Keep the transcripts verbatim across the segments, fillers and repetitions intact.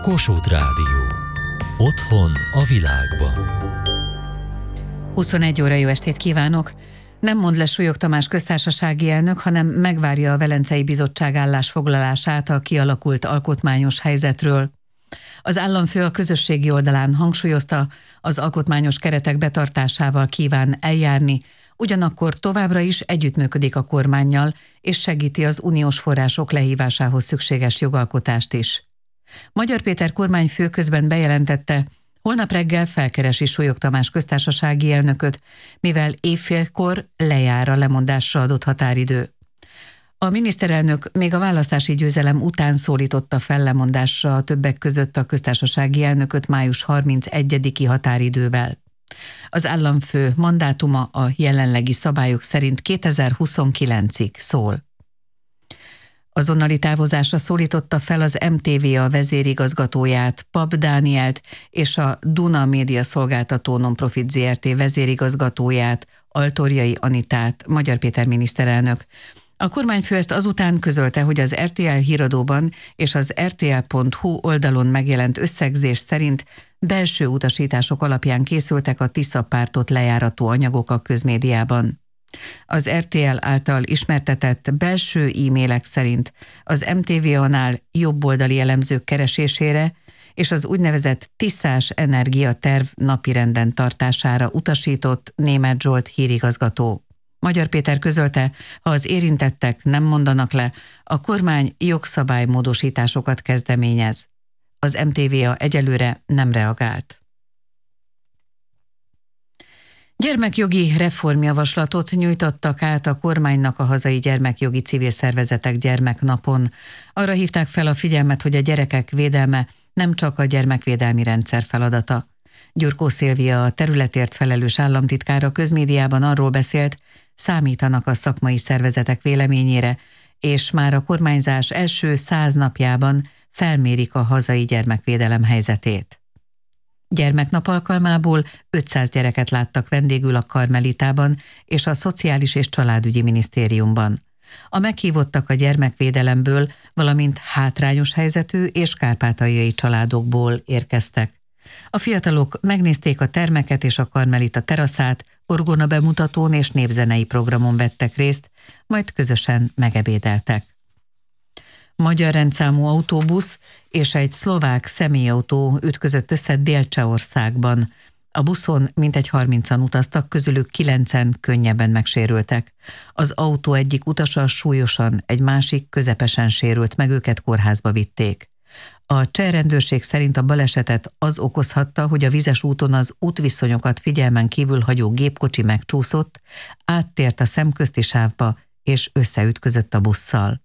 Kossuth Rádió. Otthon a világban. huszonegy óra, jó estét kívánok! Nem mond le Súlyog Tamás köztársasági elnök, hanem megvárja a Velencei Bizottság állásfoglalását a kialakult alkotmányos helyzetről. Az államfő a közösségi oldalán hangsúlyozta, az alkotmányos keretek betartásával kíván eljárni, ugyanakkor továbbra is együttműködik a kormánnyal, és segíti az uniós források lehívásához szükséges jogalkotást is. Magyar Péter kormányfő közben bejelentette, holnap reggel felkeresi Súlyog Tamás köztársasági elnököt, mivel évfélkor lejár a lemondásra adott határidő. A miniszterelnök még a választási győzelem után szólította fel lemondásra a többek között a köztársasági elnököt május harmincegyediki határidővel. Az államfő mandátuma a jelenlegi szabályok szerint kétezer-huszonkilencig szól. Azonnali távozásra szólította fel az em té vé a vezérigazgatóját, Pap Dánielt, és a Duna Média Szolgáltató Nonprofit zé er té vezérigazgatóját, Altorjai Anitát, Magyar Péter miniszterelnök. A kormányfő ezt azután közölte, hogy az er té el híradóban és az er té el pont hú oldalon megjelent összegzés szerint belső utasítások alapján készültek a Tisza pártot lejárató anyagok a közmédiában. Az er té el által ismertetett belső e-mailek szerint az em té vé annál jobboldali elemzők keresésére és az úgynevezett tisztás energia terv napirenden tartására utasított Németh Zsolt hírigazgató. Magyar Péter közölte, ha az érintettek nem mondanak le, a kormány jogszabálymódosításokat kezdeményez. Az em té vé a egyelőre nem reagált. Gyermekjogi reformjavaslatot nyújtottak át a kormánynak a hazai gyermekjogi civil szervezetek gyermeknapon. Arra hívták fel a figyelmet, hogy a gyerekek védelme nem csak a gyermekvédelmi rendszer feladata. Gyurkó Szilvia, a területért felelős államtitkára közmédiában arról beszélt, számítanak a szakmai szervezetek véleményére, és már a kormányzás első száz napjában felmérik a hazai gyermekvédelem helyzetét. Gyermeknap alkalmából ötszáz gyereket láttak vendégül a Karmelitában és a Szociális és Családügyi Minisztériumban. A meghívottak a gyermekvédelemből, valamint hátrányos helyzetű és kárpátaljai családokból érkeztek. A fiatalok megnézték a termeket és a Karmelita teraszát, orgona bemutatón és népzenei programon vettek részt, majd közösen megebédeltek. Magyar rendszámú autóbusz és egy szlovák személyautó ütközött össze Dél-Csehországban. A buszon mintegy harmincan utaztak, közülük kilencen könnyebben megsérültek. Az autó egyik utasa súlyosan, egy másik közepesen sérült, meg őket kórházba vitték. A cseh rendőrség szerint a balesetet az okozhatta, hogy a vizes úton az útviszonyokat figyelmen kívül hagyó gépkocsi megcsúszott, áttért a szemközti sávba és összeütközött a busszal.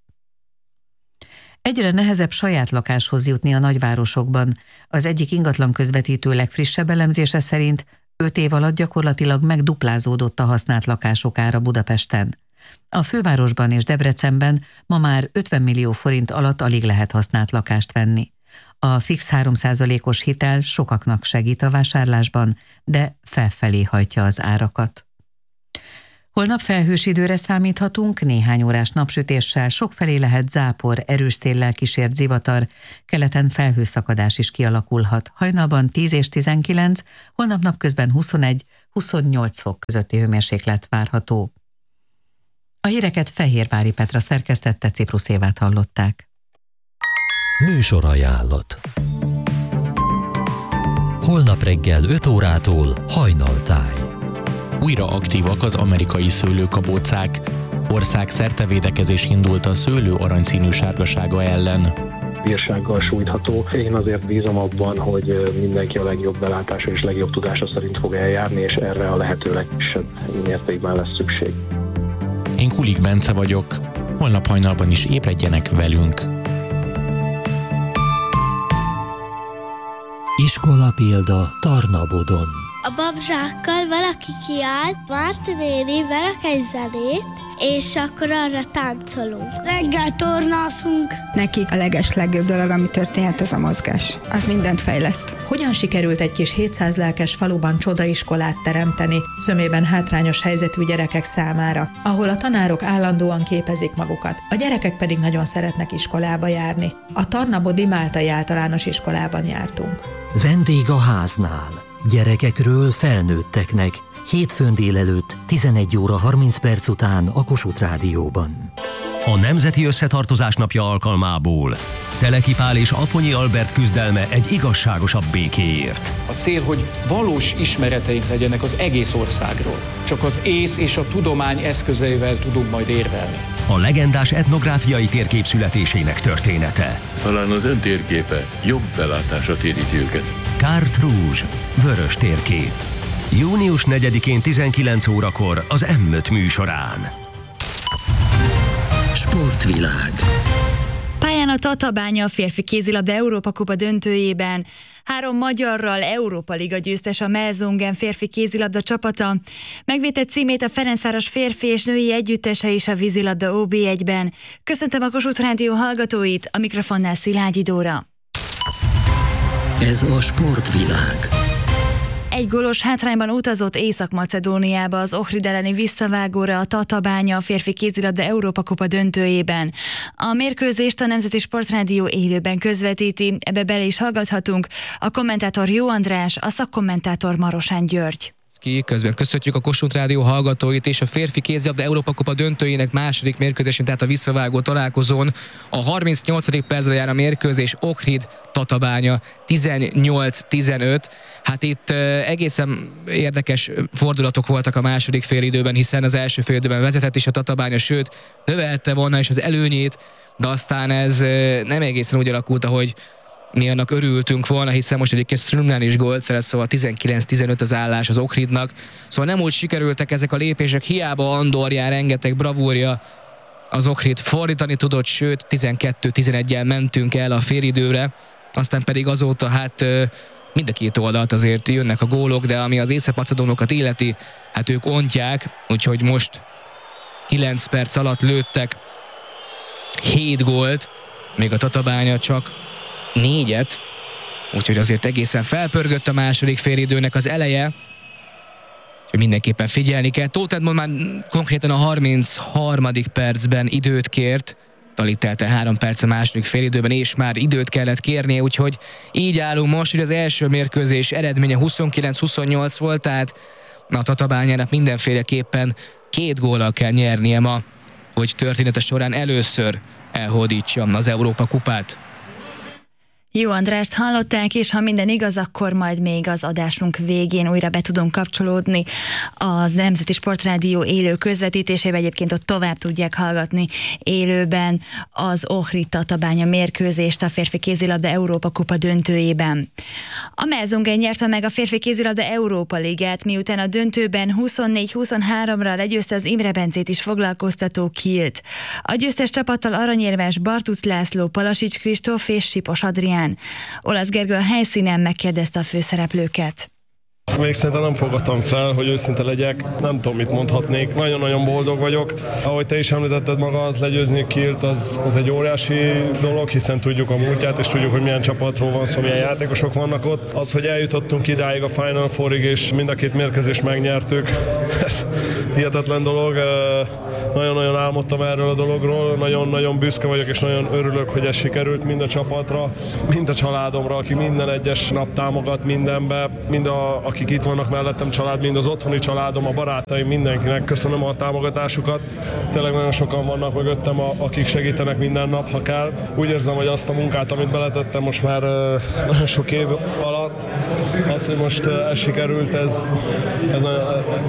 Egyre nehezebb saját lakáshoz jutni a nagyvárosokban. Az egyik ingatlan közvetítő legfrissebb elemzése szerint öt év alatt gyakorlatilag megduplázódott a használt lakások ára Budapesten. A fővárosban és Debrecenben ma már ötven millió forint alatt alig lehet használt lakást venni. A fix három százalékos hitel sokaknak segít a vásárlásban, de felfelé hajtja az árakat. Holnap felhős időre számíthatunk, néhány órás napsütéssel, sokfelé lehet zápor, erős széllel kísért zivatar, keleten felhőszakadás is kialakulhat. Hajnalban tíz és tizenkilenc, holnap napközben huszonegy-huszonnyolc fok közötti hőmérséklet várható. A híreket Fehérvári Petra szerkesztette, Ciprus Évát hallották. Műsorajánlat. Holnap reggel öt órától Hajnaltáj. Újra aktívak az amerikai szőlőkabócák. Országszerte védekezés indult a szőlő aranyszínű sárgasága ellen. Bírsággal sújtható. Én azért bízom abban, hogy mindenki a legjobb belátása és legjobb tudása szerint fog eljárni, és erre a lehető legkisebb mértékben lesz szükség. Én Kulik Bence vagyok. Holnap hajnalban is ébredjenek velünk. Iskola példa Tarnabodon. A babzsákkal valaki kiáll, Márti néni verek egy zenét, és akkor arra táncolunk. Reggel tornázunk. Nekik a legeslegjobb dolog, ami történhet, ez a mozgás. Az mindent fejleszt. Hogyan sikerült egy kis hétszáz lelkes faluban csodaiskolát teremteni, zömében hátrányos helyzetű gyerekek számára, ahol a tanárok állandóan képezik magukat, a gyerekek pedig nagyon szeretnek iskolába járni. A Tarnabodi Máltai Általános Iskolában jártunk. Vendég a háznál. Gyerekekről felnőtteknek. Hétfőn délelőtt tizenegy óra harminc perc után a Kossuth Rádióban. A Nemzeti Összetartozás napja alkalmából Teleki Pál és Aponyi Albert küzdelme egy igazságosabb békéért. A cél, hogy valós ismereteink legyenek az egész országról. Csak az ész és a tudomány eszközeivel tudunk majd érvelni. A legendás etnográfiai térkép születésének története. Talán az ön térképe jobb belátása téríti őket. Carte Rouge, vörös térkép. június negyedikén tizenkilenc órakor az M öt műsorán. Sportvilág. Pályán a Tatabánya a férfi kézilabda Európa-kupa döntőjében. Három magyarral Európa Liga győztes a Melzungen férfi kézilabda csapata. Megvédett címét a Ferencváros férfi és női együttese is a vízilabda O B egyben. Köszöntöm a Kossuth Rádió hallgatóit, a mikrofonnál Szilágyi Dóra. Ez a Sportvilág. Egy gólos hátrányban utazott Észak-Macedóniába az Ohrid elleni visszavágóra a Tatabánya a férfi kézilabda Európa-kupa döntőjében. A mérkőzést a Nemzeti Sportrádió élőben közvetíti, ebbe bele is hallgathatunk. A kommentátor Jó András, a szakkommentátor Marosán György. Közben köszöntjük a Kossuth Rádió hallgatóit, és a férfi kézilabda Európa-kupa döntőjének második mérkőzésén, tehát a visszavágó találkozón a harmincnyolcadik percben jár a mérkőzés, Ohrid Tatabánya tizennyolc tizenöt. Hát itt egészen érdekes fordulatok voltak a második félidőben, hiszen az első félidőben vezetett is a Tatabánya, sőt növelte volna is az előnyét, de aztán ez nem egészen úgy alakult, ahogy mi annak örültünk volna, hiszen most egyébként Strümlán is gólt szerez, szóval tizenkilenc tizenöt az állás az Ohridnak. Szóval nem úgy sikerültek ezek a lépések, hiába Andorján rengeteg bravúrja az Ohrid fordítani tudott, sőt tizenkettő tizeneggyel mentünk el a félidőre, aztán pedig azóta hát mind a két oldalt azért jönnek a gólok, de ami az észak-macedónokat illeti, hát ők ontják, úgyhogy most kilenc perc alatt lőttek hét gólt, még a Tatabánya csak négyet, úgyhogy azért egészen felpörgött a második félidőnek az eleje, hogy mindenképpen figyelni kell. Tóth Edmond már konkrétan a harmincharmadik percben időt kért, alig telte három perc a második félidőben, és már időt kellett kérnie, úgyhogy így állunk most, hogy az első mérkőzés eredménye huszonkilenc huszonnyolc volt, tehát a Tatabányának mindenféleképpen két góllal kell nyernie ma, hogy története során először elhódítsa az Európa-kupát. Jó Andrást hallották, és ha minden igaz, akkor majd még az adásunk végén újra be tudunk kapcsolódni a Nemzeti Sportrádió élő közvetítésébe. Egyébként ott tovább tudják hallgatni élőben az Ohrid Tatabánya mérkőzést a férfi kézilabda Európa-kupa döntőjében. A Melzungen nyerte meg a férfi kézilabda Európa Ligát, miután a döntőben huszonnégy huszonháromra legyőzte az Imre Bencét is foglalkoztató Kielt. A győztes csapattal aranyérmes Bartusz László, Palasics Kristóf és Sipos Adrián. Olasz Gergő a helyszínen megkérdezte a főszereplőket. Még szerintem nem fogadtam fel, hogy őszinte legyek. Nem tudom, mit mondhatnék. Nagyon-nagyon boldog vagyok. Ahogy te is említetted maga, az legyőzni Kielt, az, az egy óriási dolog, hiszen tudjuk a múltját, és tudjuk, hogy milyen csapatról van szó, milyen játékosok vannak ott. Az, hogy eljutottunk idáig a Final Fourig, és mind a két mérkőzést megnyertük, ez hihetetlen dolog. Nagyon-nagyon álmodtam erről a dologról, nagyon-nagyon büszke vagyok, és nagyon örülök, hogy ez sikerült mind a csapatra, mind a családomra, aki minden egyes nap támogat mindenbe, mind a, akik itt vannak mellettem család, mind az otthoni családom, a barátaim, mindenkinek köszönöm a támogatásukat. Tényleg nagyon sokan vannak mögöttem, akik segítenek minden nap, ha kell. Úgy érzem, hogy azt a munkát, amit beletettem most már nagyon sok év alatt, az, hogy most ez sikerült, ez, ez,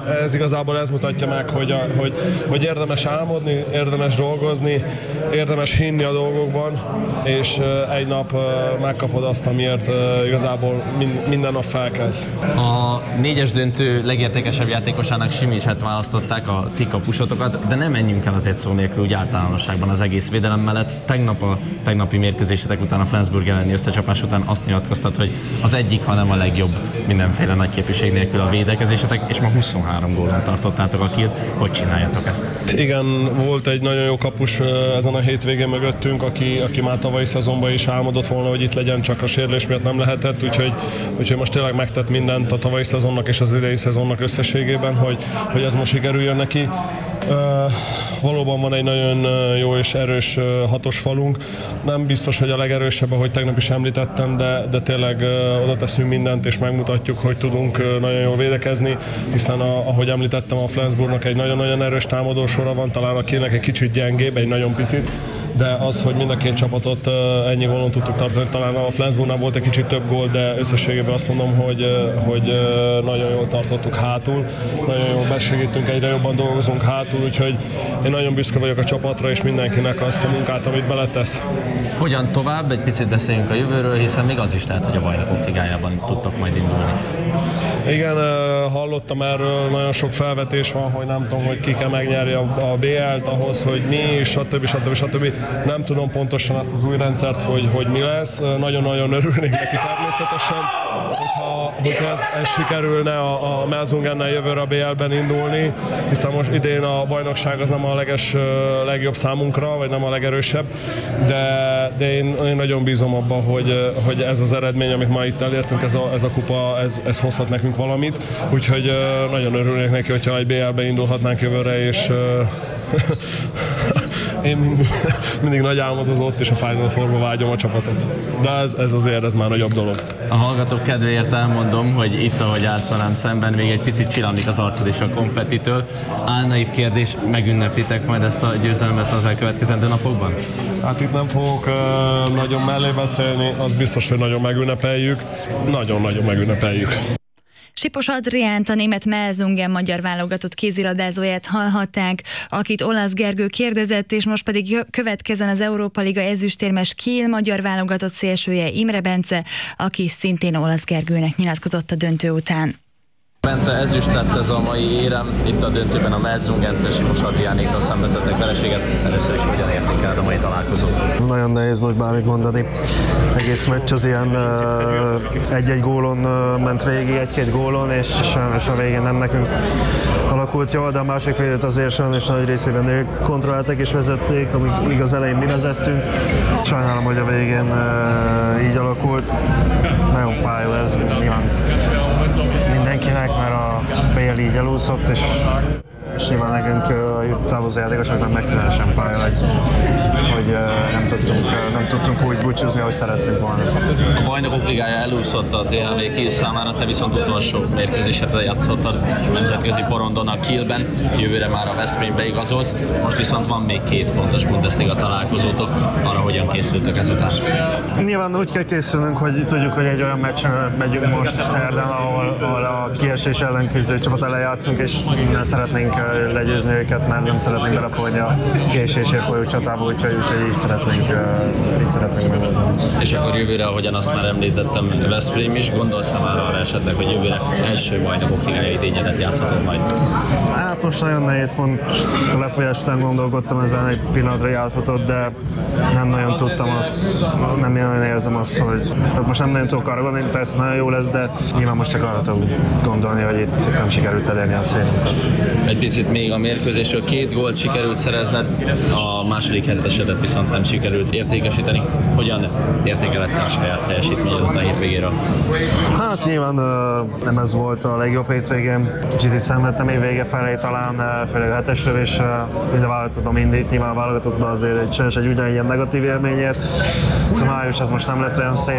ez igazából ez mutatja meg, hogy, a, hogy, hogy érdemes álmodni, érdemes dolgozni, érdemes hinni a dolgokban, és egy nap megkapod azt, amiért igazából minden nap felkelsz. A négyes döntő legértékesebb játékosának Simicset választották, a ti kapusotokat, de nem menjünk el azért szó nélkül úgy általánosságban az egész védelem mellett. Tegnap a tegnapi mérkőzésetek után, a Flensburg elleni összecsapás után azt nyilatkoztat, hogy az egyik, hanem a legjobb mindenféle nagy képviség nélkül a védekezésetek, és ma huszonhárom gólon tartottátok a kilt. Hogy csináljátok ezt? Igen, volt egy nagyon jó kapus ezen a hétvégén mögöttünk, aki, aki már tavalyi szezonban is álmodott volna, hogy itt legyen, csak a sérülés miatt nem lehetett, úgyhogy, úgyhogy most tényleg megtett mindent a tavalyi szezonnak és az idei szezonnak összességében, hogy, hogy ez most sikerüljön neki. Uh, valóban van egy nagyon jó és erős hatos falunk. Nem biztos, hogy a legerősebb, ahogy tegnap is említettem, de, de tényleg uh, oda teszünk mindent és megmutatjuk, hogy tudunk uh, nagyon jól védekezni, hiszen a, ahogy említettem, a Flensburgnak egy nagyon-nagyon erős támadósora van, talán akinek egy kicsit gyengébb, egy nagyon picit, de az, hogy mind a két csapatot uh, ennyi gólon tudtuk tartani, talán a Flensburgnál volt egy kicsit több gól, de összességében azt mondom, hogy, uh, hogy uh, nagyon jól tartottuk hátul, nagyon jól besegítünk, egyre jobban dolgozunk hátul, úgyhogy én nagyon büszke vagyok a csapatra és mindenkinek azt a munkát, amit beletesz. Hogyan tovább? Egy picit beszéljünk a jövőről, hiszen még az is lehet, hogy a Bajnokok Ligájában tudtok majd indulni. Igen, hallottam erről, nagyon sok felvetés van, hogy nem tudom, hogy ki kell megnyerni a bé el-t ahhoz, hogy mi, stb. stb. stb. Nem tudom pontosan azt az új rendszert, hogy, hogy mi lesz. Nagyon-nagyon örülnék neki természetesen, hogyha, hogyha ez, ez sikerülne a, a Melsungennel jövőre a bé el-ben indulni, hiszen most idén a bajnokság az nem a leges, legjobb számunkra, vagy nem a legerősebb, de, de én, én nagyon bízom abban, hogy, hogy ez az eredmény, amit ma itt elértünk, ez a, ez a kupa, ez, ez hozhat nekünk valamit, úgyhogy nagyon örülnék neki, hogyha egy bé el-be indulhatnánk jövőre, és én mindig, mindig nagy álmodozott, és a Final Fourba vágyom a csapatot. De ez, ez azért ez már nagyobb dolog. A hallgatók kedvéért elmondom, hogy itt, ahogy állsz velem szemben, még egy picit csillanlik az arcod és a konfettitől. Álnaív kérdés, megünneplitek majd ezt a győzelmet az elkövetkezendő napokban? Hát itt nem fogok uh, nagyon mellé beszélni, az biztos, hogy nagyon megünnepeljük. Nagyon-nagyon megünnepeljük. Sipos Adriánt, a német Melsungen magyar válogatott kézilabdázóját hallhatták, akit Olasz Gergő kérdezett, és most pedig következzen az Európa Liga ezüstérmes Kiel magyar válogatott szélsője Imre Bence, aki szintén Olasz Gergőnek nyilatkozott a döntő után. Bence, ezüst lett ez a mai érem, itt a döntőben a Melsungentől Sipos Adriánéktól szenvedtettek vereséget. Először is hogyan értékeled a mai találkozót? Nagyon nehéz most bármit mondani. Egész meccs az ilyen uh, egy-egy gólon uh, ment végig, egy-két gólon, és sajnos a végén nem nekünk alakult jól, de a másik félet azért sajnos nagy részében ők kontrollálták és vezették, amíg az elején mi vezettünk. Sajnálom, hogy a végén uh, így alakult. Nagyon fájó ez nyilván mindenkinek, mert a bé el így elúszott, és, és nyilván nekünk a távozó játékosoknak meg különösen fájó, hogy, hogy nem, tudtunk, nem tudtunk úgy búcsúzni, ahogy szerettünk volna. A Bajnokok Ligája elúszott a té há vé Kiel számára, te viszont utolsó mérkőzésedet játszottad nemzetközi porondon a Kielben, jövőre már a Veszprémbe igazolsz, most viszont van még két fontos Bundesliga találkozótok, arra hogyan készültök ezután? Nyilván úgy kell készülnünk, hogy tudjuk, hogy egy olyan meccsen megyünk most szerdán, ahol, ahol a kiesés ellen küzdő csapat ellen játszunk, és nem szeretnénk legyőzni őket, mert nem szeretnénk belefolyni a kiesésért folyó csatába, úgyhogy, úgyhogy így szeretnénk, így szeretnénk megoldani. És akkor jövőre, ahogyan azt már említettem, Veszprém is, gondolsz-e már arra esetleg, hogy jövőre első Bajnokok Ligája idényedet játszhatod majd? Hát most nagyon nehéz, pont a lefolyás után gondolkodtam ezen egy pillanatra, hogy átfutott, de nem nagyon tudtam azt, nem nagyon érzem azt, hogy tehát most nem nagyon tudok arra gondolni, persze nagyon jó lesz, de nyilván most csak arra tudok gondolni, hogy itt nem sikerült elérni a célunkat. Egy picit még a mérkőzésről, két gólt sikerült szerezned, a második hettesedet viszont nem sikerült értékesíteni. Hogyan értékeled a saját teljesítményedet a hétvégéről? Hát nyilván nem ez volt a legjobb hétvégén. Kicsit is szenvedtem év vége felé talán, főleg a hetes lövés, minden válogatottban mindig, nyilván a válogatottban azért egy sajnos egy ugyanilyen negatív élményért. A május ez most nem lett olyan szép.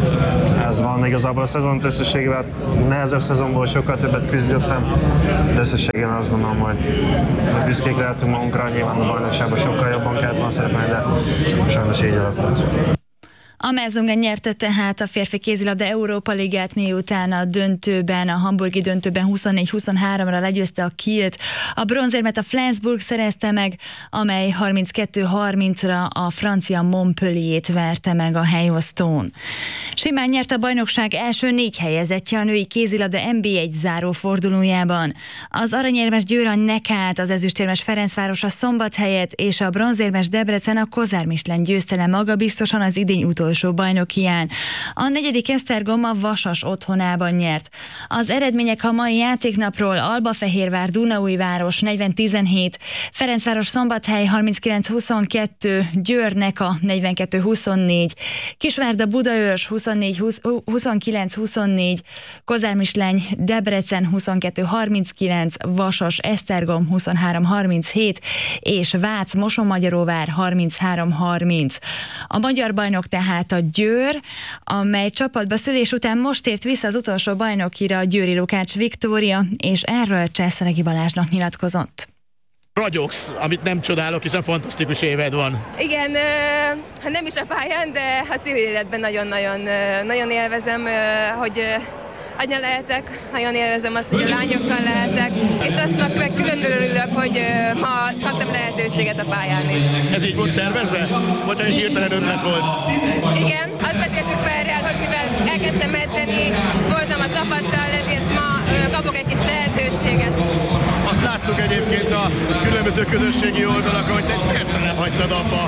Ez van igazából a szezon összességében, nehezebb szezonból sokkal többet küzdöttem, de összességében azt gondolom, hogy büszkék lehetünk magunkra, nyilván a bajnokságban sokkal jobban kellett volna szeretni, de sajnos így alakult. A Mezungen nyerte tehát a férfi kézilabda Európa Ligát, miután a döntőben, a hamburgi döntőben huszonnégy huszonháromra legyőzte a Kielt. A bronzérmet a Flensburg szerezte meg, amely harminckettő harmincra a francia Montpellier-t verte meg a helyosztón. Simán nyert a bajnokság első négy helyezettje a női kézilabda en bé egy zárófordulójában. Az aranyérmes Győr a Nekát, az ezüstérmes Ferencváros a Szombathelyet és a bronzérmes Debrecen a Kozár Michelin győzte le magabiztosan az idény utolsó bajnokián. A negyedik Esztergom a Vasas otthonában nyert. Az eredmények a mai játéknapról: Albafehérvár Dunaújváros negyven tizenhét, Ferencváros Szombathely harminckilenc huszonkettő, Győr Neka negyvenkettő huszonnégy, Kisvárda Budaörs huszonkilenc huszonnégy, Kozár Michelin Debrecen huszonkettő harminckilenc, Vasas Esztergom huszonhárom harminchét és Vác Mosonmagyaróvár harminchárom harminc. A magyar bajnok tehát a Győr, amely csapatba szülés után most ért vissza az utolsó bajnokira a győri Lukács Viktória, és erről Császáregi Balázsnak nyilatkozott. Ragyogsz, amit nem csodálok, hiszen fantasztikus éved van. Igen, hát nem is a pályán, de a civil életben nagyon-nagyon nagyon élvezem, hogy anya lehetek, nagyon élvezem azt, hogy a lányokkal lehetek, és aztnak meg külön örülök, hogy ma kaptam lehetőséget a pályán is. Ez így volt tervezve? Vagy egy hirtelen ötlet volt? Igen, azt beszéltük Perrel, hogy mivel elkezdtem edzeni, voltam a csapattal, ezért ma kapok egy kis lehetőséget. Azt láttuk egyébként a különböző közösségi oldalakon, hogy te percre nem hagytad abba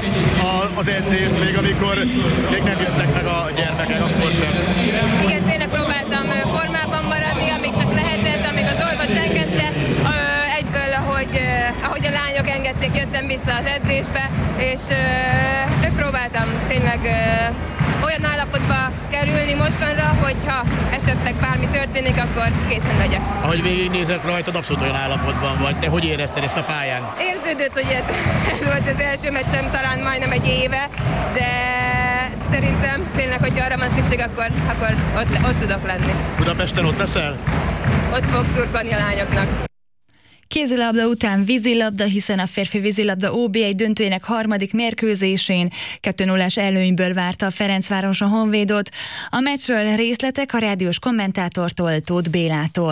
az edzést, még amikor még nem jöttek meg a gyermekek, akkor sem. Igen, tényleg próbáltam formában maradni, amíg csak lehetett, amíg az orvos engedte. Egyből, ahogy, ahogy a lányok engedték, jöttem vissza az edzésbe, és próbáltam tényleg olyan állapotba kerülni mostanra, hogyha esetleg bármi történik, akkor készen legyek. Ahogy végignézek rajtad, abszolút olyan állapotban vagy. Te hogy érezted ezt a pályán? Érződött, hogy ez, ez volt az első meccsem talán majdnem egy éve, de szerintem tényleg, hogyha arra van szükség, akkor, akkor ott, ott tudok lenni. Budapesten ott leszel? Ott fogok szurkolni a lányoknak. Kézilabda után vízilabda, hiszen a férfi vízilabda ó bé egy döntőjének harmadik mérkőzésén kettő nullás előnyből várta a Ferencváros a Honvédot. A meccsről részletek a rádiós kommentátortól, Tóth Bélától.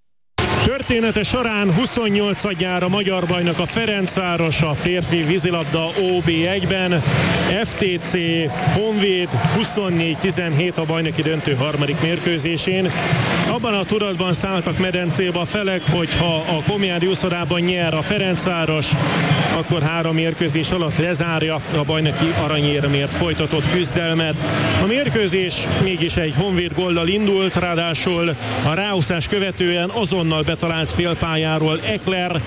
Története során huszonnyolcadjára magyar bajnok a Ferencváros a férfi vízilabda ó bé egyben. ef té cé Honvéd huszonnégy tizenhét a bajnoki döntő harmadik mérkőzésén. Abban a tudatban szálltak medencébe a felek, hogyha a Komjádi úszodában nyer a Ferencváros, akkor három mérkőzés alatt lezárja a bajnoki aranyérmért folytatott küzdelmet. A mérkőzés mégis egy Honvéd góllal indult, ráadásul a ráúszás követően azonnal betalált félpályáról Ekler.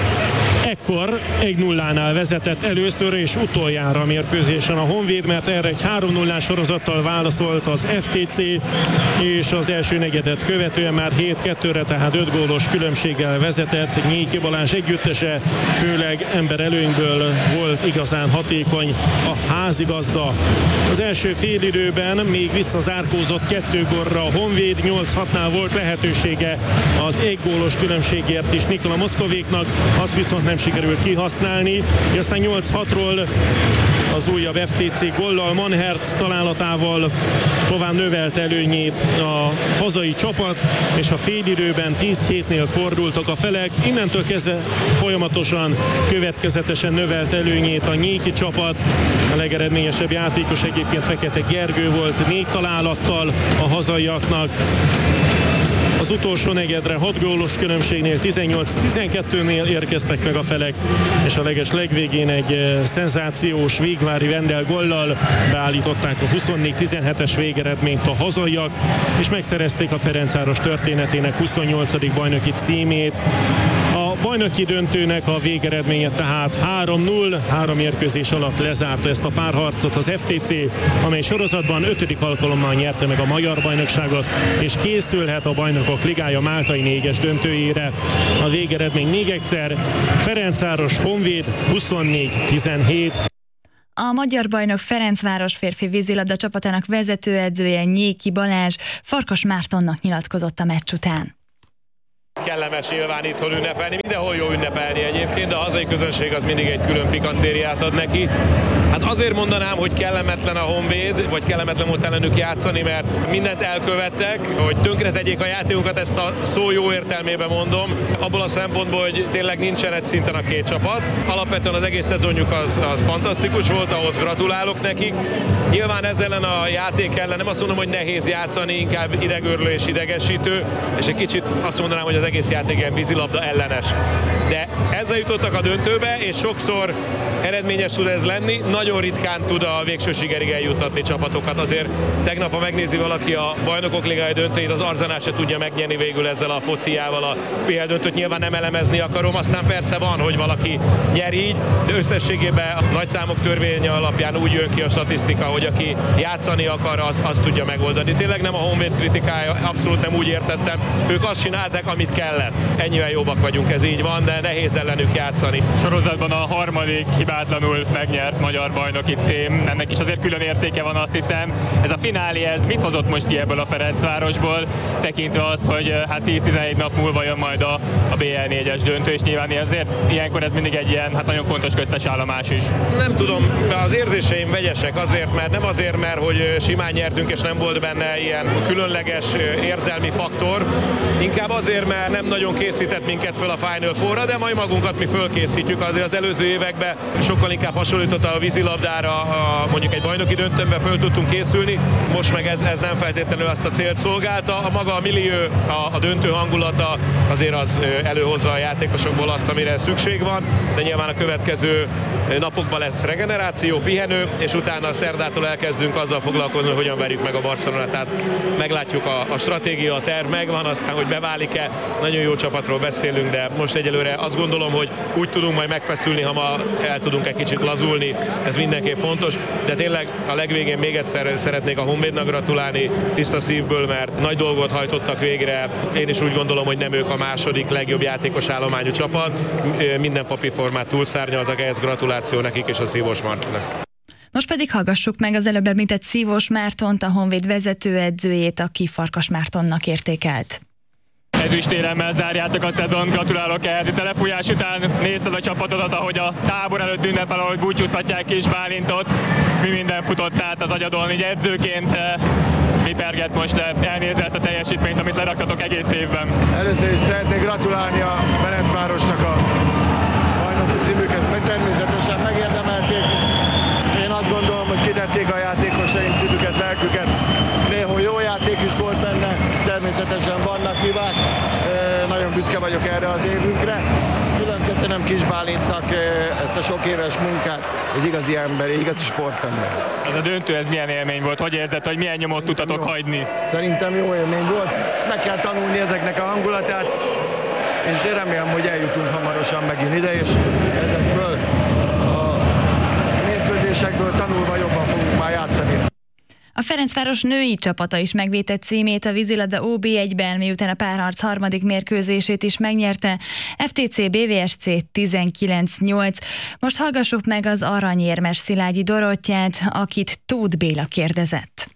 Ekkor egy nullánál vezetett először és utoljára a mérkőzésen a Honvéd, mert erre egy három nullás sorozattal válaszolt az ef té cé, és az első negyedet követően már hét kettőre, tehát öt gólos különbséggel vezetett. Nyéki Balázs együttese, főleg emberelőnyből volt igazán hatékony a házigazda. Az első félidőben még visszazárkózott kettő gólra a Honvéd, nyolc hatnál volt lehetősége az egy gólos különbségért is Nikola Moszkovéknak, az viszont nem sikerült kihasználni, és aztán nyolc hatról az újabb ef té cé góllal, Manhert találatával tovább növelt előnyét a hazai csapat, és a félidőben tíz hétnél fordultak a felek. Innentől kezdve folyamatosan, következetesen növelt előnyét a nyéki csapat. A legeredményesebb játékos egyébként Fekete Gergő volt négy találattal a hazaiaknak. Az utolsó negyedre hat gólos különbségnél tizennyolc tizenkettőnél érkeztek meg a felek, és a leges legvégén egy szenzációs Végvári Vendel gollal beállították a huszonnégy tizenhetes végeredményt a hazaiak, és megszerezték a Ferencváros történetének huszonnyolcadik bajnoki címét. A bajnoki döntőnek a végeredménye tehát három null, három mérkőzés alatt lezárta ezt a párharcot az ef té cé, amely sorozatban ötödik alkalommal nyerte meg a magyar bajnokságot, és készülhet a Bajnokok Ligája máltai négyes döntőjére. A végeredmény még egyszer: Ferencváros Honvéd huszonnégy tizenhét. A magyar bajnok Ferencváros férfi vízilabda csapatának vezetőedzője Nyéki Balázs Farkas Mártonnak nyilatkozott a meccs után. kellemes nyilván itthon ünnepelni. Mindenhol jó ünnepelni egyébként, de a hazai közönség az mindig egy külön pikantériát ad neki. Hát azért mondanám, hogy kellemetlen a Honvéd, vagy kellemetlen volt ellenük játszani, mert mindent elkövettek, hogy tönkretegyék a játékunkat, ezt a szó jó értelmében mondom, abból a szempontból, hogy tényleg nincsen egy szinten a két csapat. Alapvetően az egész szezonjuk az, az fantasztikus volt, ahhoz gratulálok nekik. Nyilván ez ellen a játék ellen nem azt mondom, hogy nehéz játszani, inkább idegörlő és idegesítő, és egy kicsit azt mondanám, hogy az egész játék ilyen vízilabda ellenes. De ezzel jutottak a döntőbe, és sokszor eredményes tud ez lenni, nagyon ritkán tud a végső sikerig eljuttatni csapatokat. Azért tegnap, ha megnézi valaki a Bajnokok Ligája döntőit, az Arzenál se tudja megnyerni végül ezzel a fociával a bé el döntőt, nyilván nem elemezni akarom, aztán persze van, hogy valaki nyer így, de összességében a nagyszámok törvénye alapján úgy jön ki a statisztika, hogy aki játszani akar, az, az tudja megoldani. Tényleg nem a Honvéd kritikája, abszolút nem úgy értettem. Ők azt csinálták, amit kellett. Ennyivel jobbak vagyunk, ez így van, de nehéz ellenük játszani. Sorozatban a harmadik hibátlanul megnyert magyar bajnoki cím. Ennek is azért külön értéke van, azt hiszem. Ez a finálé, ez mit hozott most ki ebből a Ferencvárosból, tekintve azt, hogy hát tíz-tizenegy nap múlva jön majd a, a bé el négyes döntő, és nyilván azért ilyenkor ez mindig egy ilyen hát nagyon fontos köztes állomás is. Nem tudom, az érzéseim vegyesek azért, mert nem azért, mert hogy simán nyertünk, és nem volt benne ilyen különleges érzelmi faktor, inkább azért, mert nem nagyon készített minket föl a Final Four-ra, de majd magunkat mi fölkészítjük. Azért az előző években sokkal inkább hasonlított a vízilabdára, a, mondjuk egy bajnoki döntőben föl tudtunk készülni, most meg ez, ez nem feltétlenül azt a célt szolgálta. A maga a millió, a, a döntő hangulata azért az előhozza a játékosokból azt, amire szükség van, de nyilván a következő napokban lesz regeneráció, pihenő, és utána a szerdától elkezdünk azzal foglalkozni, hogy hogyan verjük meg a Barcelonát. Tehát meglátjuk a, a stratégia, a terv megvan, aztán, hogy beválik-e, nagyon jó csapatról beszélünk, de most egyelőre azt gondolom, hogy úgy tudunk majd megfeszülni, ha ma el tudunk egy kicsit lazulni, ez mindenképp fontos, de tényleg a legvégén még egyszer szeretnék a Honvédnak gratulálni tiszta szívből, mert nagy dolgot hajtottak végre. Én is úgy gondolom, hogy nem ők a második legjobb játékos állományú csapat, minden papírformát túlszárnyaltak, ehhez gratuláció nekik és a Szívós Marcinak. Most pedig hallgassuk meg az előbb említett Szívós Mártont, a Honvéd vezetőedzőjét, aki Farkas Mártonnak értékelt. Ezüstéremmel zárjátok a szezon, gratulálok ehhez. Itt a lefújás után nézted a csapatodat, ahogy a tábor előtt ünnepel, ahogy búcsúztatják Kis Bálintot. Mi minden futott át az agyadon, így edzőként mi perget most elnézve ezt a teljesítményt, amit leraktatok egész évben? Először is szeretnék gratulálni a Ferencvárosnak a bajnoki címüket, mert természetesen megérdemelték. Én azt gondolom, hogy kitették a játékosaink szívüket, lelküket. Néhol jó játék is volt benne, természetesen vannak hibák. Nagyon büszke vagyok erre az évünkre. Külön köszönöm Kis Bálintnak ezt a sok éves munkát. Egy igazi ember, egy igazi sportember. Ez a döntő, ez milyen élmény volt? Hogy érzed, hogy milyen nyomot tudtatok jó hagyni? Szerintem jó élmény volt. Meg kell tanulni ezeknek a hangulatát, és remélem, hogy eljutunk hamarosan megint ide, és ezekből a mérkőzésekből tanulva jobban fogunk már játszani. A Ferencváros női csapata is megvédett címét a vízilabda ó bé egyben, miután a párharc harmadik mérkőzését is megnyerte, ef té cé bé vé es cé tizenkilenc nyolc. Most hallgassuk meg az aranyérmes Szilágyi Dorottyát, akit Tóth Béla kérdezett.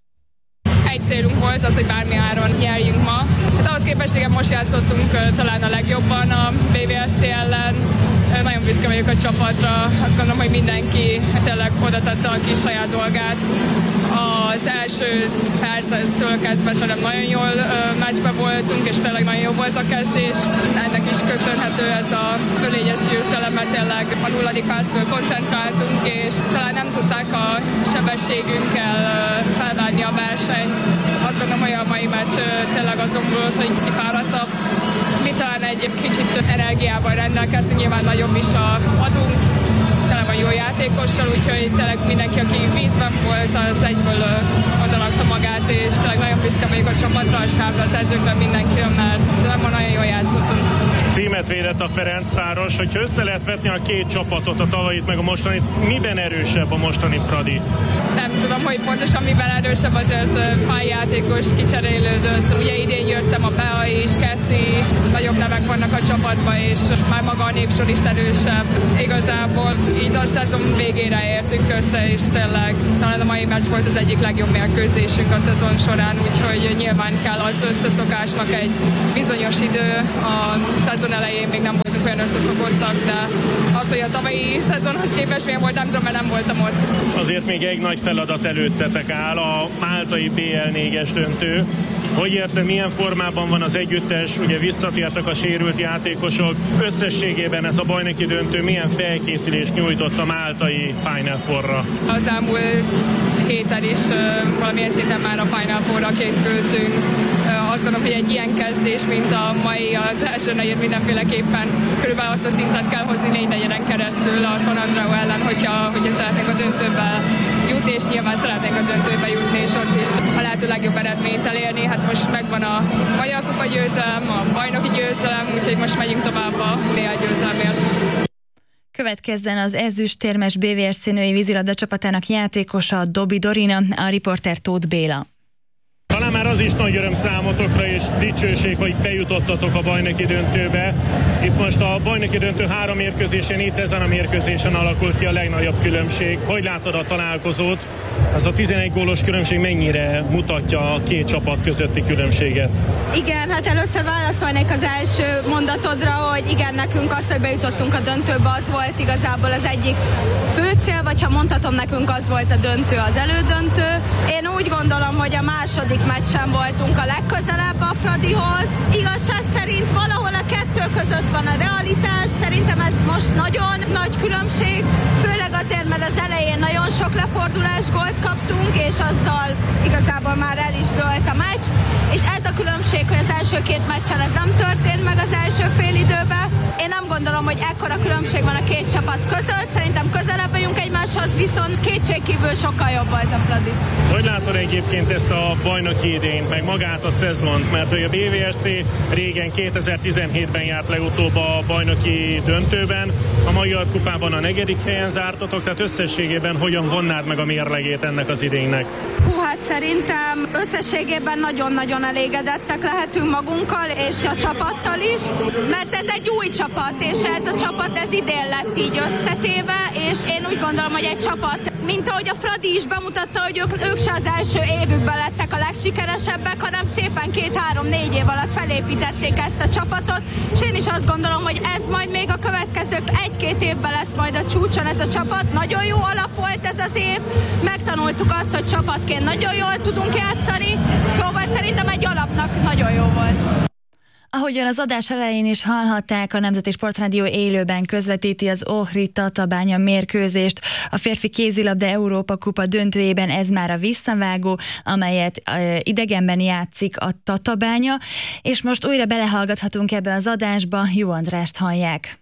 Egy célunk volt az, hogy bármi áron nyerjünk ma. Hát ahhoz képest igen, most játszottunk talán a legjobban a bé vé es cé ellen. Nagyon büszke vagyok a csapatra, azt gondolom, hogy mindenki tényleg oda tette a kis saját dolgát. Az első perctől kezdve szerintem nagyon jól meccsben voltunk, és tényleg nagyon jó volt a kezdés. Ennek is köszönhető ez a fölényes győzelem, mert tényleg a nulladik perctől koncentráltunk, és talán nem tudták a sebességünkkel felvárni a versenyt. Azt gondolom, hogy a mai meccs tényleg azon volt, hogy kifáradtabb. Mi talán egy kicsit több energiával rendelkeztünk, nyilván nagyobb is a adunk, tele van jó játékossal, úgyhogy tényleg mindenki, aki vízben volt, az egyből odarakta magát, és tényleg nagyon büszke vagyok a csapatra, a sábra, az edzőkre, mindenkire, mert szerintem nagyon jól játszottunk. Címet védett a Ferencváros, hogyha össze lehet vetni a két csapatot, a tavalyit meg a mostanit, miben erősebb a mostani Fradi? Nem tudom, hogy pontosan miben erősebb, azért pályátékos kicserélődött. Ugye idén jöttem a Bea is, Kessi is, nagyobb nevek vannak a csapatban, és már maga a népsor is erősebb. Igazából így a szezon végére értünk össze, és tényleg talán a mai meccs volt az egyik legjobb mérkőzésünk a szezon során, úgyhogy nyilván kell az összeszokásnak egy bizonyos idő. A szezon elején még nem voltunk olyan összeszokottak, de az, hogy a tavalyi szezonhoz képest milyen volt, nem tudom, mert nem voltam ott. Azért még egy nagy feladat előttetek áll, a máltai bé el négyes döntő. Hogy érzed, milyen formában van az együttes, ugye visszatértek a sérült játékosok, összességében ez a bajnoki döntő milyen felkészülést nyújtott a máltai Final Four-ra? Az elmúlt héten is uh, valamilyen szinten már a Final Four-ra készültünk. Uh, azt gondolom, hogy egy ilyen kezdés, mint a mai, az első negyed mindenféleképpen körülbelül azt a szintet kell hozni négy negyeden keresztül a San Andreu ellen, hogyha, hogyha szeretnénk a döntőbe jutni, és nyilván szeretnénk a döntőbe jutni, és ott is a lehető legjobb eredményt elérni. Hát most megvan a Magyar Kupa győzelem, a bajnoki győzelem, úgyhogy most megyünk tovább a bé el győzelmért. Következzen az ezüstérmes bé vé es cé női vízilabda csapatának játékosa Dobi Dorina, a riporter Tóth Béla. Talán már az is nagy öröm számotokra és dicsőség, hogy bejutottatok a bajnoki döntőbe. Itt most a bajnoki döntő három mérkőzésen, itt ezen a mérkőzésen alakult ki a legnagyobb különbség. Hogy látod a találkozót? Ez a tizenegy gólos különbség mennyire mutatja a két csapat közötti különbséget? Igen, hát először válaszolnék az első mondatodra, hogy igen, nekünk az, hogy bejutottunk a döntőbe, az volt igazából az egyik fő cél, vagy ha mondhatom, nekünk az volt a döntő, az elődöntő. Én úgy gondolom, hogy a második meccsen voltunk a legközelebb a Fradihoz. Igazság szerint valahol a kettő között van a realitás, szerintem ez most nagyon nagy különbség, főleg azért, mert az elején nagyon sok lefordulás gólt kaptunk, és azzal igazából már el is dőlt a meccs, és ez a különbség, hogy az első két meccsen ez nem történt meg az első fél időben. Én nem gondolom, hogy ekkora különbség van a két csapat között, szerintem közelebb vagyunk egymáshoz, viszont kétségkívül sokkal jobb volt a Fradi. Hogy látod egyébként ezt a bajnoki idényt, meg magát a szezont, mert hogy a bé vé es té régen kétezer-tizenhétben járt legutóbb a bajnoki döntőben, a Magyar Kupában a negyedik helyen zártatok, tehát összességében hogyan vonnád meg a mérlegét ennek az idénynek? Hú, hát szerintem összességében nagyon-nagyon elégedettek lehetünk magunkkal, és a csapattal is, mert ez egy új csapat, és ez a csapat ez idén lett így összetéve, és én úgy gondolom, hogy egy csapat, mint ahogy a Fradi is bemutatta, hogy ők, ők se az első évükben lettek a legsikeresebbek, hanem szépen két-három-négy év alatt felépítették ezt a csapatot, és én is azt gondolom, hogy ez majd még a következő egy-két évben lesz majd a csúcson ez a csapat. Nagyon jó alap volt ez az év, megtanultuk azt, hogy csapatként nagyon jól tudunk játszani, szóval szerintem egy alapnak nagyon jó volt. Ahogyan az adás elején is hallhatták, a Nemzeti Sportrádió élőben közvetíti az Ohrid Tatabánya mérkőzést. A férfi kézilabda Európa Kupa döntőjében ez már a visszavágó, amelyet e, idegenben játszik a Tatabánya, és most újra belehallgathatunk ebbe az adásba, Jó Andrást hallják.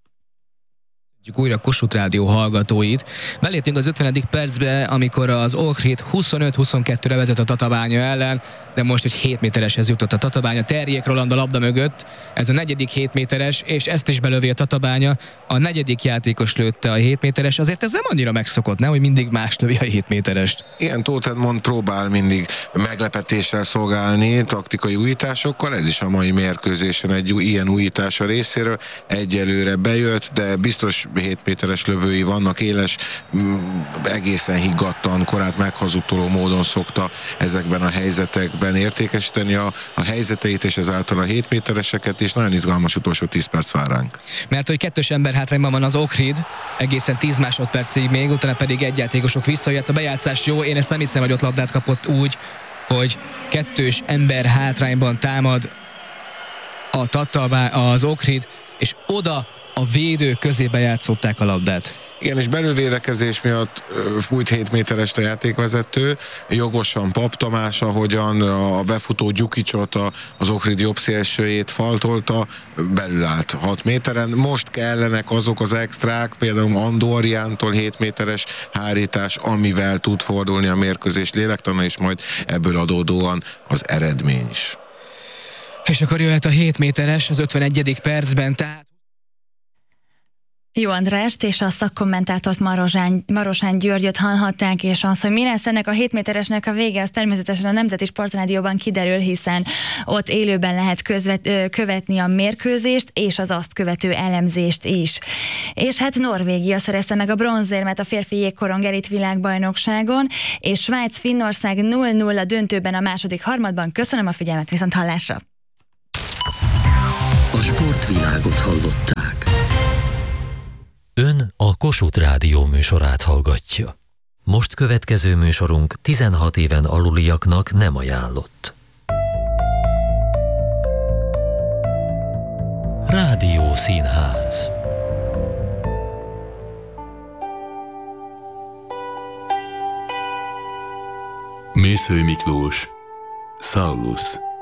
Újra Kossuth Rádió hallgatóit. Beléptünk az ötvenedik percbe, amikor az Ohrid huszonöt huszonkettőre vezet a Tatabánya ellen, de most egy hét métereshez jutott a Tatabánya. Terjék Roland a labda mögött, ez a negyedik hét méteres, és ezt is belövi a Tatabánya. A negyedik játékos lőtte a hét méteres, azért ez nem annyira megszokott, nem, hogy mindig más lövi a hét méterest. Igen, Tóth Edmond próbál mindig meglepetéssel szolgálni, taktikai újításokkal, ez is a mai mérkőzésen egy ilyen újítás a részéről. Egyelőre bejött, de biztos hét méteres lövői vannak, éles, egészen higgadtan, korát meghazudtoló módon szokta ezekben a helyzetekben értékesíteni a, a helyzeteit, és ezáltal a hét métereseket, és nagyon izgalmas utolsó tíz perc vár ránk. Mert hogy kettős ember hátrányban van az Ohrid, egészen tíz másodpercig még, utána pedig egy játékosok visszajött, a bejátszás jó, én ezt nem hiszem, hogy ott labdát kapott úgy, hogy kettős ember hátrányban támad a Tatabá, az Ohrid, és oda a védő közébe játszották a labdát. Igen, és belülvédekezés miatt fújt hét méterest a játékvezető, jogosan Pap Tamás, ahogyan a befutó Gyukicsot, az Ohrid jobb szélsőjét faltolta, belül állt hat méteren. Most kellenek azok az extrák, például Andorjántól hét méteres hárítás, amivel tud fordulni a mérkőzés lélektana, és majd ebből adódóan az eredmény is. És akkor jöhet a hét méteres az ötvenegyedik percben, tehát Jó Andrást és a szakkommentátort Marozsán, Marosán Györgyöt hallhatták, és az, hogy mi lesz ennek a hét méteresnek a vége, az természetesen a Nemzeti Sportrádióban kiderül, hiszen ott élőben lehet közvet, követni a mérkőzést, és az azt követő elemzést is. És hát Norvégia szerezte meg a bronzérmet a férfi jégkorong elit világbajnokságon, és Svájc-Finnország nulla nulla döntőben a második harmadban. Köszönöm a figyelmet, viszont hallásra! A sportvilágot hallották. Ön a Kossuth Rádió műsorát hallgatja. Most következő műsorunk tizenhat éven aluliaknak nem ajánlott. Rádió Színház. Mészői Miklós, Saulus.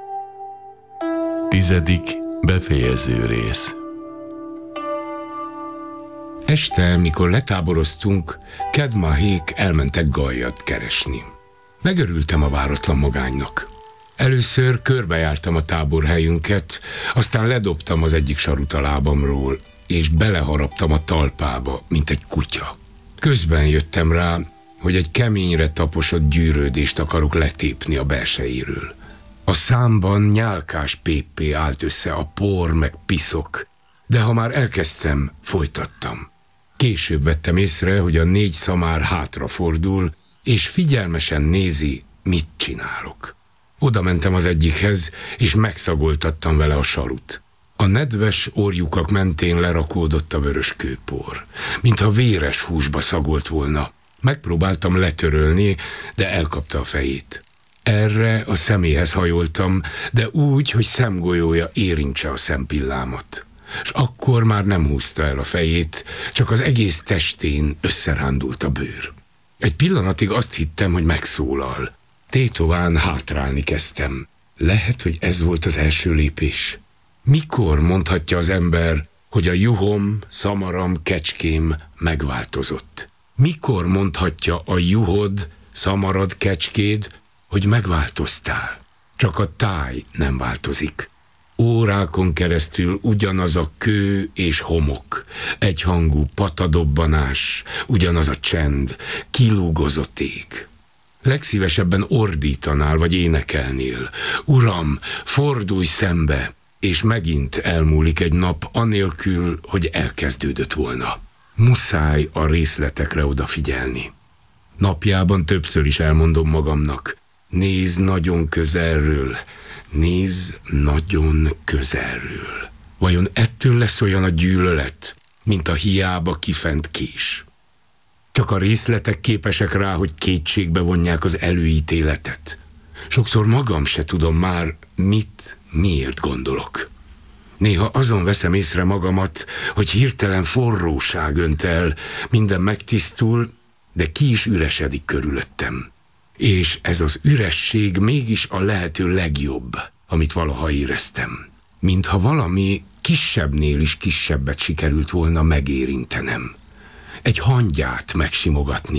Tizedik befejező rész. Este, mikor letáboroztunk, Kedmahék elmentek Gajat keresni. Megörültem a váratlan magánynak. Először körbejártam a táborhelyünket, aztán ledobtam az egyik sarut a lábamról, és beleharaptam a talpába, mint egy kutya. Közben jöttem rá, hogy egy keményre taposott gyűrődést akarok letépni a belsejéről. A számban nyálkás péppé állt össze a por meg piszok, de ha már elkezdtem, folytattam. Később vettem észre, hogy a négy szamár hátrafordul, és figyelmesen nézi, mit csinálok. Oda mentem az egyikhez, és megszagoltattam vele a sarut. A nedves orjukak mentén lerakódott a vörös kőpor, mintha véres húsba szagolt volna. Megpróbáltam letörölni, de elkapta a fejét. Erre a szeméhez hajoltam, de úgy, hogy szemgolyója érintse a szempillámat. És akkor már nem húzta el a fejét, csak az egész testén összerándult a bőr. Egy pillanatig azt hittem, hogy megszólal. Tétován hátrálni kezdtem. Lehet, hogy ez volt az első lépés. Mikor mondhatja az ember, hogy a juhom, szamaram, kecském megváltozott? Mikor mondhatja a juhod, szamarad, kecskéd, hogy megváltoztál? Csak a táj nem változik. Órákon keresztül ugyanaz a kő és homok, egyhangú patadobbanás, ugyanaz a csend, kilúgozott ég. Legszívesebben ordítanál vagy énekelnél. Uram, fordulj szembe, és megint elmúlik egy nap anélkül, hogy elkezdődött volna. Muszáj a részletekre odafigyelni. Napjában többször is elmondom magamnak, nézd nagyon közelről, nézd nagyon közelről. Vajon ettől lesz olyan a gyűlölet, mint a hiába kifent kés? Csak a részletek képesek rá, hogy kétségbe vonják az előítéletet. Sokszor magam se tudom már, mit, miért gondolok. Néha azon veszem észre magamat, hogy hirtelen forróság önt el, minden megtisztul, de ki is üresedik körülöttem. És ez az üresség mégis a lehető legjobb, amit valaha éreztem. Mintha valami kisebbnél is kisebbet sikerült volna megérintenem. Egy hangyát megsimogatni.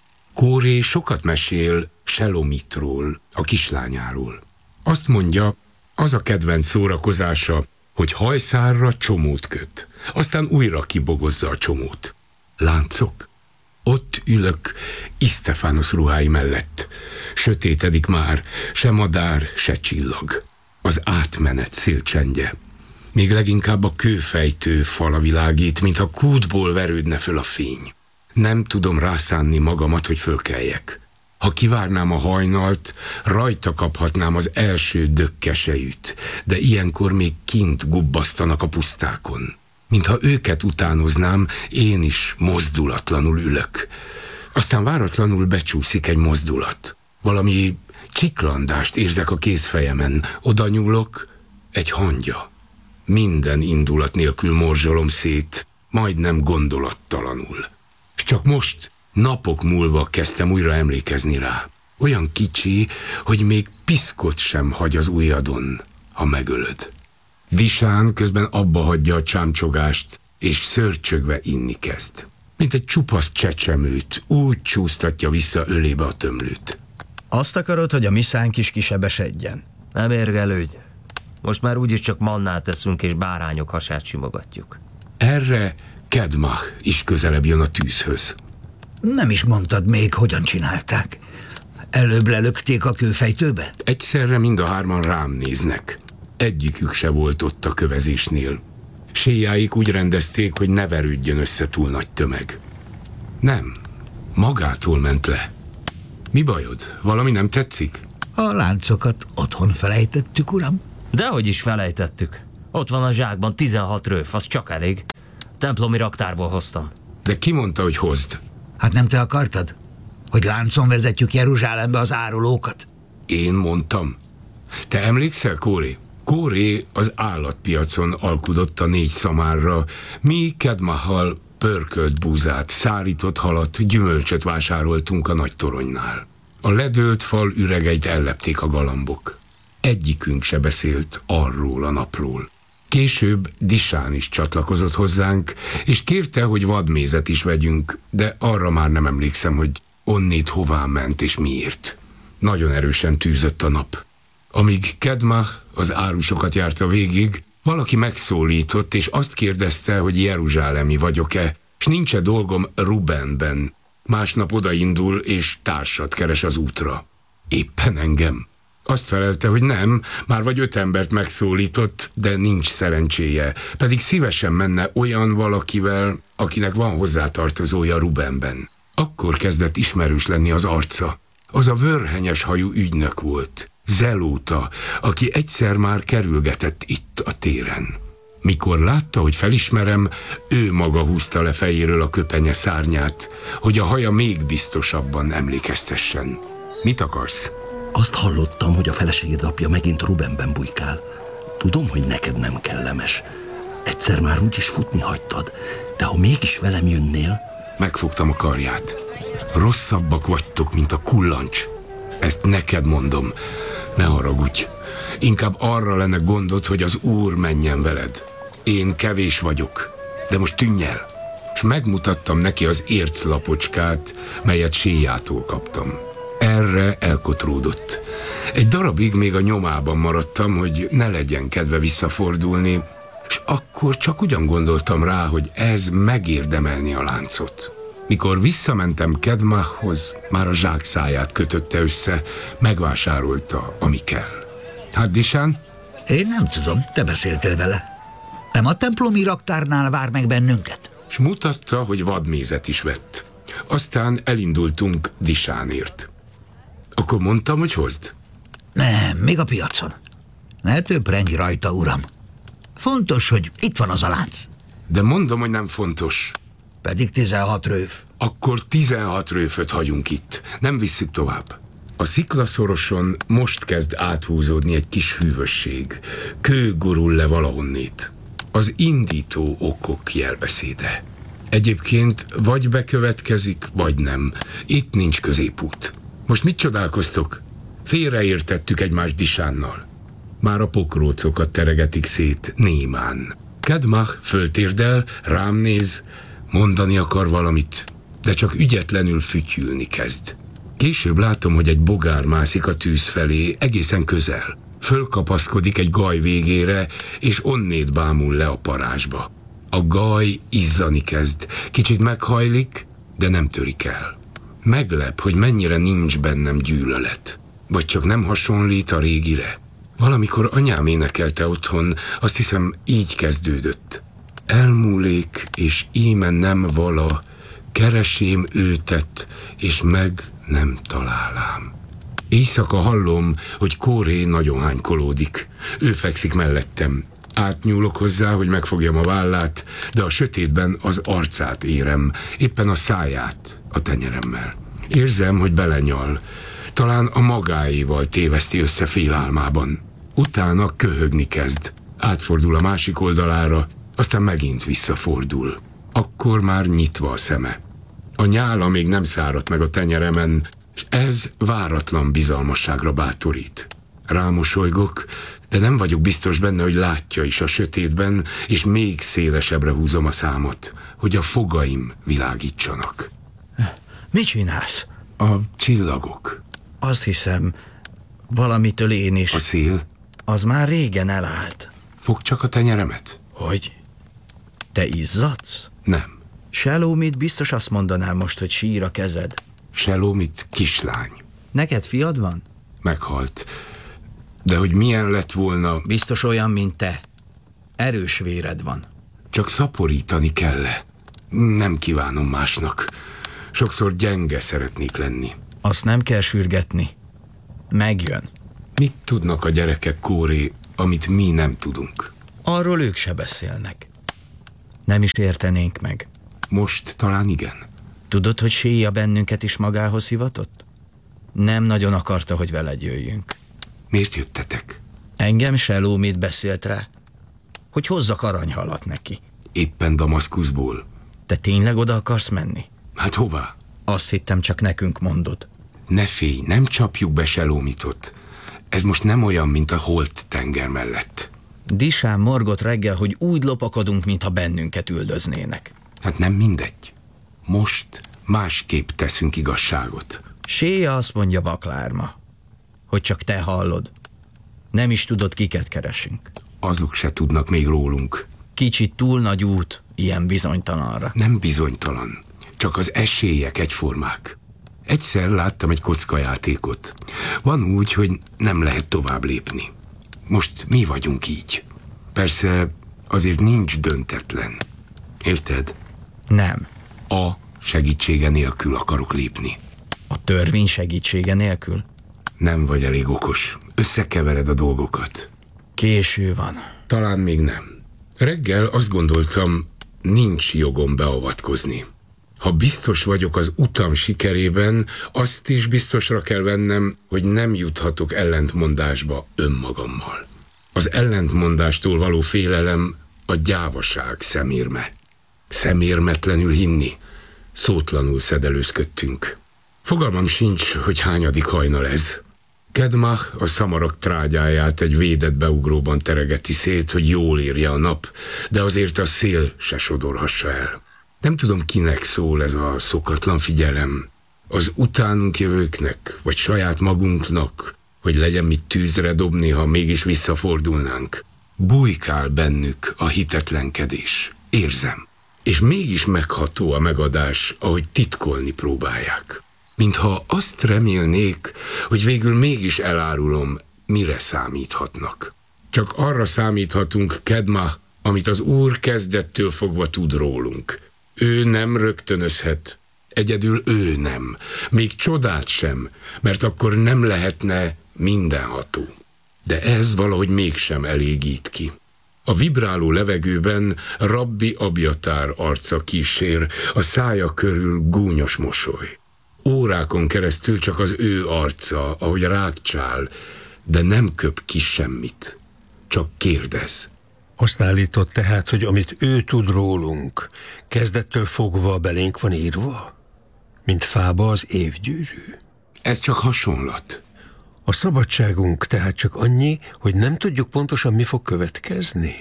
Kóré sokat mesél Selomitról, a kislányáról. Azt mondja, az a kedvenc szórakozása, hogy hajszárra csomót köt, aztán újra kibogozza a csomót. Láncok? Ott ülök Isztefánosz ruhái mellett. Sötétedik már, se madár, se csillag. Az átmenet szélcsendje. Még leginkább a kőfejtő fala világít, mintha kútból verődne föl a fény. Nem tudom rászánni magamat, hogy fölkeljek. Ha kivárnám a hajnalt, rajta kaphatnám az első dökkesejűt, de ilyenkor még kint gubbasztanak a pusztákon. Mintha őket utánoznám, én is mozdulatlanul ülök. Aztán váratlanul becsúszik egy mozdulat. Valami csiklandást érzek a kézfejemen. Oda nyúlok, egy hangya. Minden indulat nélkül morzsolom szét, majdnem gondolattalanul. És csak most, napok múlva kezdtem újra emlékezni rá. Olyan kicsi, hogy még piszkot sem hagy az ujjadon, ha megölöd. Disán közben abba hagyja a csámcsogást, és szörcsögve inni kezd. Mint egy csupasz csecsemőt, úgy csúsztatja vissza ölébe a tömlőt. Azt akarod, hogy a mi szánk is kisebesedjen? Nem érgelődj. Most már úgyis csak mannát teszünk, és bárányok hasát simogatjuk. Erre Kedmach is közelebb jön a tűzhöz. Nem is mondtad még, hogyan csinálták. Előbb lelökték a kőfejtőbe? Egyszerre mind a hárman rám néznek. Egyikük se volt ott a kövezésnél. Séjáik úgy rendezték, hogy ne verődjön össze túl nagy tömeg. Nem, magától ment le. Mi bajod? Valami nem tetszik? A láncokat otthon felejtettük, uram. Dehogy is felejtettük. Ott van a zsákban tizenhat röf, az csak elég. Templomi raktárból hoztam. De ki mondta, hogy hozd? Hát nem te akartad? Hogy láncon vezetjük Jeruzsálembe az árulókat? Én mondtam. Te emlékszel, Kóré? Kóré az állatpiacon alkudott a négy szamárra, mi Kedmachal pörkölt búzát, szárított halat, gyümölcsöt vásároltunk a nagy toronynál. A ledőlt fal üregeit ellepték a galambok. Egyikünk se beszélt arról a napról. Később Disán is csatlakozott hozzánk, és kérte, hogy vadmézet is vegyünk, de arra már nem emlékszem, hogy onnét hová ment és miért. Nagyon erősen tűzött a nap. Amíg Kedmach az árusokat járta végig, valaki megszólított, és azt kérdezte, hogy jeruzsálemi vagyok-e, és nincs-e dolgom Rubenben. Másnap odaindul, és társat keres az útra. Éppen engem. Azt felelte, hogy nem, már vagy öt embert megszólított, de nincs szerencséje, pedig szívesen menne olyan valakivel, akinek van hozzátartozója Rubenben. Akkor kezdett ismerős lenni az arca. Az a vörhenyes hajú ügynök volt, Zelóta, aki egyszer már kerülgetett itt a téren. Mikor látta, hogy felismerem, ő maga húzta le fejéről a köpenye szárnyát, hogy a haja még biztosabban emlékeztessen. Mit akarsz? Azt hallottam, hogy a feleséged apja megint Rubenben bujkál. Tudom, hogy neked nem kellemes. Egyszer már úgyis futni hagytad, de ha mégis velem jönnél... Megfogtam a karját. Rosszabbak vagytok, mint a kullancs. Ezt neked mondom. Ne haragudj. Inkább arra lenne gondod, hogy az Úr menjen veled. Én kevés vagyok, de most tűnj el. És megmutattam neki az érclapocskát, melyet Séjától kaptam. Erre elkotródott. Egy darabig még a nyomában maradtam, hogy ne legyen kedve visszafordulni, és akkor csak ugyan gondoltam rá, hogy ez megérdemelni a láncot. Mikor visszamentem Kedmachhoz, már a zsákszáját kötötte össze, megvásárolta, ami kell. Hát, Disán? Én nem tudom, te beszéltél vele. Nem a templomi raktárnál vár meg bennünket? S mutatta, hogy vadmézet is vett. Aztán elindultunk Disánért. Akkor mondtam, hogy hozd? Nem, még a piacon. Ne töprengj rajta, uram. Fontos, hogy itt van az a lánc. De mondom, hogy nem fontos. Pedig tizenhat röv. Akkor tizenhat röföt hagyunk itt. Nem visszük tovább. A sziklaszoroson most kezd áthúzódni egy kis hűvösség. Kő gurul le valahonnét. Az indító okok jelbeszéde. Egyébként vagy bekövetkezik, vagy nem. Itt nincs középút. Most mit csodálkoztok? Félreértettük egymást Disánnal. Már a pokrócokat teregetik szét némán. Kedmach föltérdel, rám néz, mondani akar valamit, de csak ügyetlenül fütyülni kezd. Később látom, hogy egy bogár mászik a tűz felé, egészen közel. Fölkapaszkodik egy gaj végére, és onnét bámul le a parázsba. A gaj izzani kezd, kicsit meghajlik, de nem törik el. Meglep, hogy mennyire nincs bennem gyűlölet. Vagy csak nem hasonlít a régire. Valamikor anyám énekelte otthon, azt hiszem így kezdődött. Elmúlék, és íme nem vala, keresém őtet, és meg nem találám. Éjszaka hallom, hogy Kóré nagyon hánykolódik. Ő fekszik mellettem. Átnyúlok hozzá, hogy megfogjam a vállát, de a sötétben az arcát érem, éppen a száját a tenyeremmel. Érzem, hogy belenyal. Talán a magáéval téveszti össze félálmában. Utána köhögni kezd. Átfordul a másik oldalára, aztán megint visszafordul. Akkor már nyitva a szeme. A nyála még nem száradt meg a tenyeremen, és ez váratlan bizalmasságra bátorít. Rámosolygok, de nem vagyok biztos benne, hogy látja is a sötétben, és még szélesebbre húzom a számot, hogy a fogaim világítsanak. Mit csinálsz? A csillagok. Azt hiszem, valamitől én is. A szél? Az már régen elállt. Fog csak a tenyeremet? Hogy? Te izzadsz? Nem. Selómit biztos azt mondanál most, hogy sír a kezed. Selómit kislány. Neked fiad van? Meghalt. De hogy milyen lett volna... Biztos olyan, mint te. Erős véred van. Csak szaporítani kell-e. Nem kívánom másnak. Sokszor gyenge szeretnék lenni. Azt nem kell sürgetni. Megjön. Mit tudnak a gyerekek, Kóré, amit mi nem tudunk? Arról ők se beszélnek. Nem is értenénk meg. Most talán igen. Tudod, hogy Séja bennünket is magához hivatott? Nem nagyon akarta, hogy veled jöjjünk. Miért jöttetek? Engem Selómit beszélt rá, hogy hozzak aranyhalat neki. Éppen Damaszkuszból. Te tényleg oda akarsz menni? Hát hová? Azt hittem, csak nekünk mondod. Ne félj, nem csapjuk be Selómitot. Ez most nem olyan, mint a holt tenger mellett. Disán morgott reggel, hogy úgy lopakodunk, mintha bennünket üldöznének. Hát nem mindegy. Most másképp teszünk igazságot. Séja azt mondja, Vaklárma, hogy csak te hallod. Nem is tudod, kiket keresünk. Azok se tudnak még rólunk. Kicsit túl nagy út, ilyen bizonytalanra. Nem bizonytalan, csak az esélyek egyformák. Egyszer láttam egy kockajátékot. Van úgy, hogy nem lehet tovább lépni. Most mi vagyunk így. Persze azért nincs döntetlen. Érted? Nem. A segítsége nélkül akarok lépni. A törvény segítsége nélkül? Nem vagy elég okos. Összekevered a dolgokat. Késő van. Talán még nem. Reggel azt gondoltam, nincs jogom beavatkozni. Ha biztos vagyok az utam sikerében, azt is biztosra kell vennem, hogy nem juthatok ellentmondásba önmagammal. Az ellentmondástól való félelem a gyávaság szemérme. Szemérmetlenül hinni. Szótlanul szedelőzködtünk. Fogalmam sincs, hogy hányadik hajnal ez. Kedmach a szamarak trágyáját egy védett beugróban teregeti szét, hogy jól érje a nap, de azért a szél se sodorhassa el. Nem tudom, kinek szól ez a szokatlan figyelem. Az utánunk jövőknek, vagy saját magunknak, hogy legyen mit tűzre dobni, ha mégis visszafordulnánk. Bujkál bennük a hitetlenkedés. Érzem. És mégis megható a megadás, ahogy titkolni próbálják. Mintha azt remélnék, hogy végül mégis elárulom, mire számíthatnak. Csak arra számíthatunk, Kedma, amit az Úr kezdettől fogva tud rólunk. Ő nem rögtönözhet, egyedül ő nem, még csodát sem, mert akkor nem lehetne mindenható. De ez valahogy mégsem elégít ki. A vibráló levegőben Rabbi Abjatár arca kísér, a szája körül gúnyos mosoly. Órákon keresztül csak az ő arca, ahogy rákcsál, de nem köp ki semmit. Csak kérdez. Azt állított tehát, hogy amit ő tud rólunk, kezdettől fogva belénk van írva? Mint fába az évgyűrű? Ez csak hasonlat. A szabadságunk tehát csak annyi, hogy nem tudjuk pontosan, mi fog következni.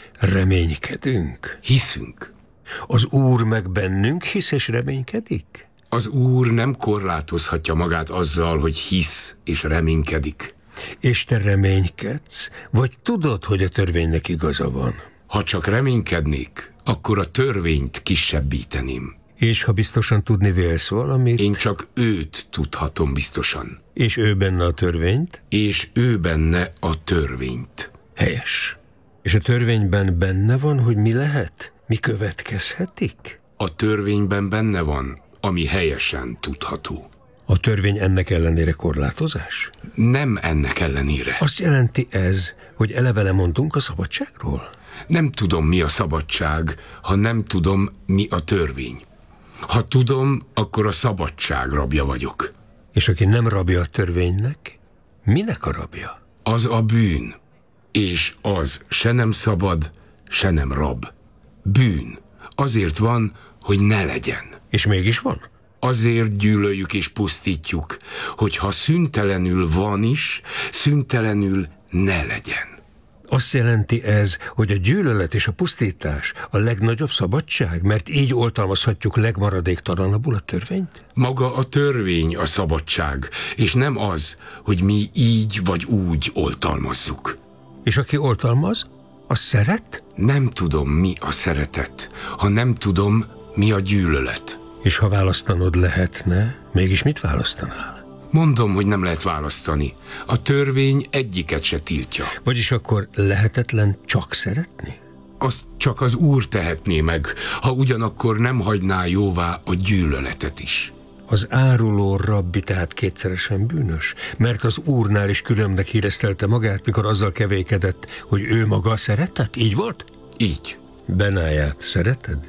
Reménykedünk. Hiszünk. Az Úr meg bennünk hisz és reménykedik? Az Úr nem korlátozhatja magát azzal, hogy hisz és reménykedik. És te reménykedsz? Vagy tudod, hogy a törvénynek igaza van? Ha csak reménykednék, akkor a törvényt kisebbíteném. És ha biztosan tudni vélsz valamit? Én csak őt tudhatom biztosan. És ő benne a törvényt? És ő benne a törvényt. Helyes. És a törvényben benne van, hogy mi lehet? Mi következhetik? A törvényben benne van, ami helyesen tudható. A törvény ennek ellenére korlátozás? Nem ennek ellenére. Azt jelenti ez, hogy eleve lemondunk a szabadságról? Nem tudom, mi a szabadság, ha nem tudom, mi a törvény. Ha tudom, akkor a szabadság rabja vagyok. És aki nem rabja a törvénynek, minek a rabja? Az a bűn. És az se nem szabad, se nem rab. Bűn. Azért van, hogy ne legyen. És mégis van? Azért gyűlöljük és pusztítjuk, hogy ha szüntelenül van is, szüntelenül ne legyen. Azt jelenti ez, hogy a gyűlölet és a pusztítás a legnagyobb szabadság, mert így oltalmazhatjuk legmaradéktalanabbul a törvényt? Maga a törvény a szabadság, és nem az, hogy mi így vagy úgy oltalmazzuk. És aki oltalmaz, az szeret? Nem tudom, mi a szeretet, ha nem tudom, mi a gyűlölet. És ha választanod lehetne, mégis mit választanál? Mondom, hogy nem lehet választani. A törvény egyiket se tiltja. Vagyis akkor lehetetlen csak szeretni? Azt csak az Úr tehetné meg, ha ugyanakkor nem hagyná jóvá a gyűlöletet is. Az áruló rabbi tehát kétszeresen bűnös, mert az Úrnál is különbnek híresztelte magát, mikor azzal kevékedett, hogy ő maga szeretett? Így volt? Így. Benáját szereted?